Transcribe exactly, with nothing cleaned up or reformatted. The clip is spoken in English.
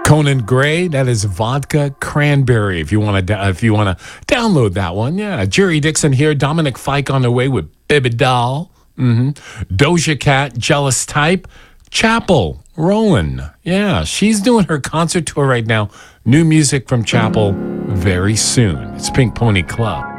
Conan Gray, that is Vodka Cranberry. If you want to, if you want to download that one, yeah. Jerry Dixon here, Dominic Fike on the way with Baby Doll, mm-hmm. Doja Cat, Jealous Type, Chapel, Rowan, yeah, she's doing her concert tour right now. New music from Chapel very soon. It's Pink Pony Club.